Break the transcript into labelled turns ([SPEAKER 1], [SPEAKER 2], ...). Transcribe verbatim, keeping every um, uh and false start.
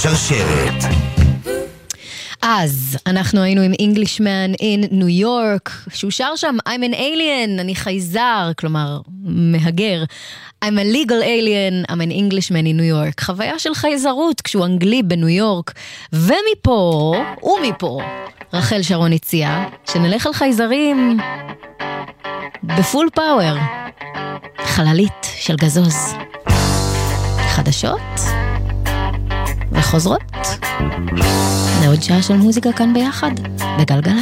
[SPEAKER 1] שרשרת.
[SPEAKER 2] אז אנחנו היינו עם Englishman in New York, שהוא שר שם I'm an alien, אני חייזר, כלומר מהגר. I'm a legal alien, I'm an Englishman in New York. חוויה של חייזרות כשהוא אנגלי בניו יורק. ומפה, ומפה, רחל שרון הציעה, שנלך על חייזרים בפול פאוור. חללית של גזוז. חדשות וחוזרות. לעוד שעה של מוזיקה כאן ביחד, בגלגלת.